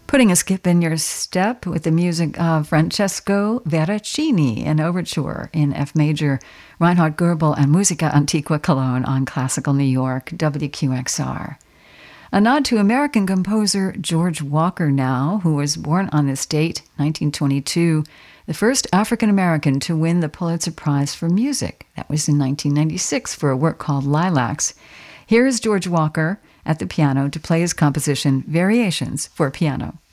Putting a skip in your step with the music of Francesco Veracini, an overture in F major, Reinhard Goebel and Musica Antiqua Cologne on Classical New York, WQXR. A nod to American composer George Walker now, who was born on this date, 1922, the first African-American to win the Pulitzer Prize for Music. That was in 1996 for a work called Lilacs. Here is George Walker at the piano to play his composition Variations for Piano.